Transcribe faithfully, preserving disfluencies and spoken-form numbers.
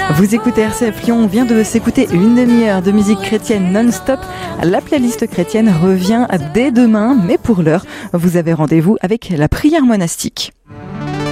Vous écoutez R C F Lyon, on vient de s'écouter une demi-heure de musique chrétienne non-stop. La playlist chrétienne revient dès demain, mais pour l'heure, vous avez rendez-vous avec la prière monastique.